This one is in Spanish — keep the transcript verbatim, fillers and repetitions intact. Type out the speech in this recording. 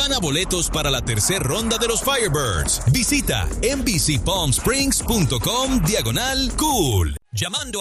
Gana boletos para la tercera ronda de los Firebirds. Visita m b c palm springs punto com diagonal cool. Llamando